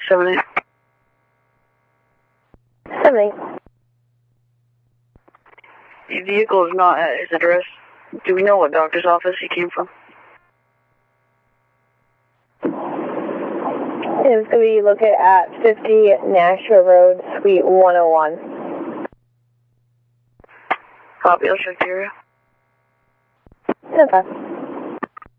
70. 70. The vehicle is not at his address. Do we know what doctor's office he came from? It was going to be located at 50 Nashville Road, Suite 101. Copy, I'll check the area. Okay.